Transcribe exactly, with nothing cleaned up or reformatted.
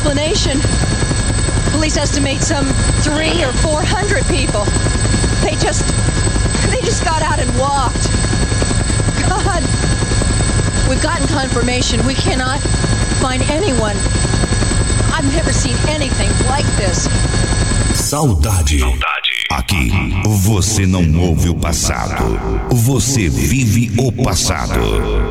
explanation. Police estimate some three or four hundred people. They just, they just got out and walked. God, we've gotten confirmation. We cannot find anyone. I've never seen anything like this. Saudade. Aqui você não ouve o passado, você vive o passado.